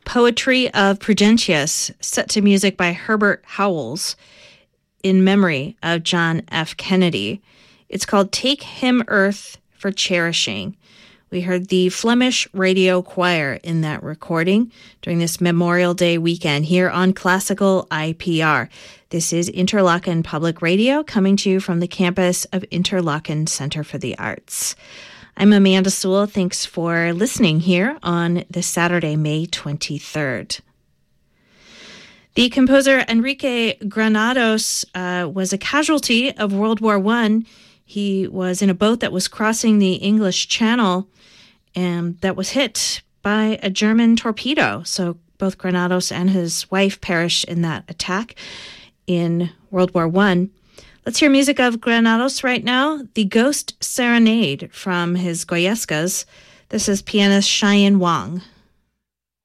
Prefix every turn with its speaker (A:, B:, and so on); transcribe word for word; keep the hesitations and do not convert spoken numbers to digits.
A: Poetry of Prudentius, set to music by Herbert Howells in memory of John F. Kennedy. It's called Take Him Earth for Cherishing. We heard the Flemish Radio Choir in that recording during this Memorial Day weekend here on Classical I P R. This is Interlochen Public Radio, coming to you from the campus of Interlochen Center for the Arts. I'm Amanda Sewell. Thanks for listening here on this Saturday, May twenty-third. The composer Enrique Granados uh, was a casualty of World War One. He was in a boat that was crossing the English Channel and that was hit by a German torpedo. So both Granados and his wife perished in that attack in World War One. Let's hear music of Granados right now, The Ghost Serenade from his Goyescas. This is pianist Cheyenne Wang.